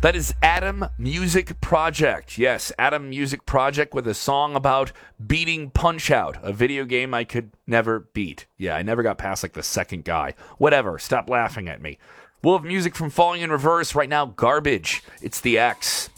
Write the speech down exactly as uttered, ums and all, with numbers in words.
That is Adam Music Project. Yes, Adam Music Project with a song about beating Punch-Out, a video game I could never beat. Yeah, I never got past like the second guy. Whatever, stop laughing at me. We'll have music from Falling in Reverse right now. Garbage. It's the X.